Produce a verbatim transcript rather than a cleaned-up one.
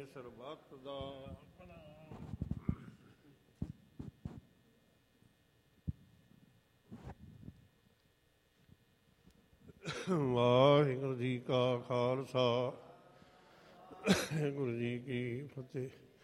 ਸਰਬੱਤ ਦਾ ਵਾਹਿਗੁਰੂ ਜੀ ਕਾ ਖਾਲਸਾ, ਵਾਹਿਗੁਰੂ ਜੀ ਕੀ ਫਤਿਹ।